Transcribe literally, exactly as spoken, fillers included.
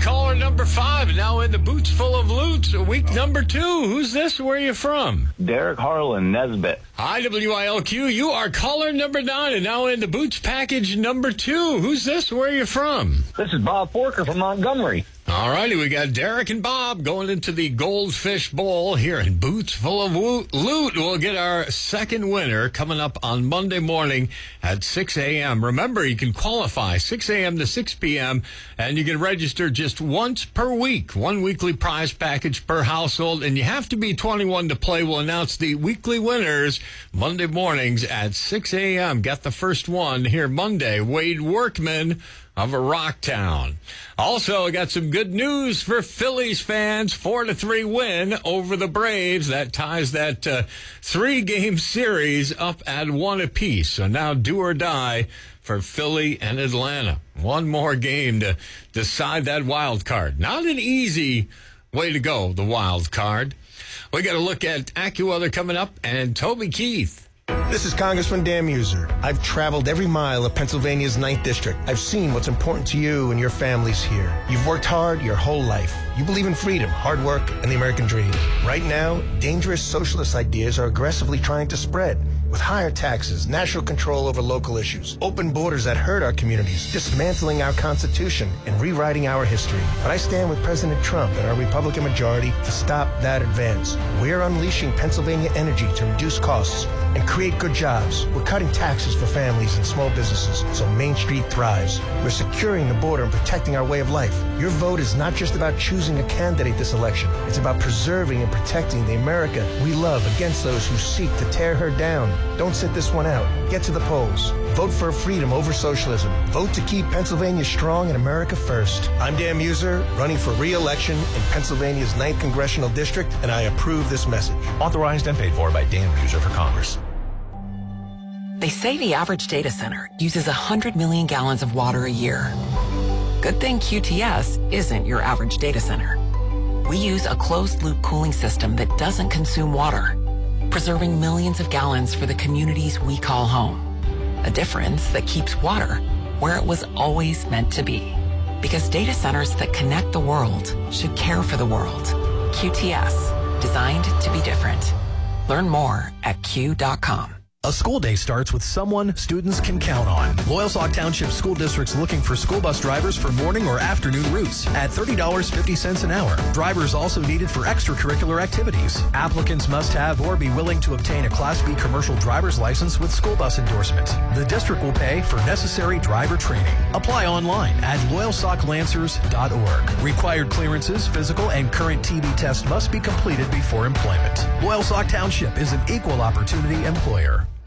caller number five, now in the Boots Full of Loot, week number two. Who's this? Where are you from? Derek Harlan, Nesbitt. Hi, W I L Q. You are caller number nine, and now in the Boots package number two. Who's this? Where are you from? This is Bob Porker from Montgomery. All righty, we got Derek and Bob going into the Goldfish Bowl here in Boots Full of Loot. We'll get our second winner coming up on Monday morning at six a.m. Remember, you can qualify six a.m. to six p.m., and you can register just once per week. One weekly prize package per household, and you have to be twenty-one to play. We'll announce the weekly winners Monday mornings at six a.m. Got the first one here Monday, Wade Workman of Rocktown. Also, I got some good news for Phillies fans. Four to three win over the Braves. That ties that uh, three-game series up at one apiece. So now do or die for Philly and Atlanta. One more game to decide that wild card. Not an easy way to go, the wild card. We got to look at AccuWeather coming up and Toby Keith. This is Congressman Dan Muser. I've traveled every mile of Pennsylvania's ninth District. I've seen what's important to you and your families here. You've worked hard your whole life. You believe in freedom, hard work, and the American dream. Right now, dangerous socialist ideas are aggressively trying to spread. With higher taxes, national control over local issues, open borders that hurt our communities, dismantling our Constitution, and rewriting our history. But I stand with President Trump and our Republican majority to stop that advance. We're unleashing Pennsylvania energy to reduce costs and create good jobs. We're cutting taxes for families and small businesses so Main Street thrives. We're securing the border and protecting our way of life. Your vote is not just about choosing a candidate this election. It's about preserving and protecting the America we love against those who seek to tear her down. Don't sit this one out. Get to the polls. Vote for freedom over socialism. Vote to keep Pennsylvania strong and America first. I'm Dan Muser, running for re-election in Pennsylvania's ninth Congressional District, and I approve this message. Authorized and paid for by Dan Muser for Congress. They say the average data center uses one hundred million gallons of water a year. Good thing Q T S isn't your average data center. We use a closed-loop cooling system that doesn't consume water, preserving millions of gallons for the communities we call home. A difference that keeps water where it was always meant to be. Because data centers that connect the world should care for the world. Q T S, designed to be different. Learn more at Q dot com. A school day starts with someone students can count on. Loyalsock Township School District's looking for school bus drivers for morning or afternoon routes at thirty dollars and fifty cents an hour. Drivers also needed for extracurricular activities. Applicants must have or be willing to obtain a Class B commercial driver's license with school bus endorsement. The district will pay for necessary driver training. Apply online at loyalsock lancers dot org. Required clearances, physical, and current T B test must be completed before employment. Loyalsock Township is an equal opportunity employer.